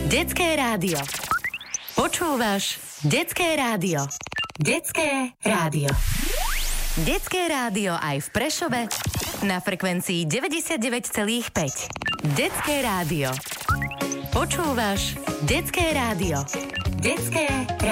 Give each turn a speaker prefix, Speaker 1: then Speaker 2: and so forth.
Speaker 1: Detské rádio. Počúvaš Detské rádio. Detské rádio. Detské rádio aj v Prešove na frekvencii 99,5. Detské rádio. Počúvaš Detské rádio. Detské rádio.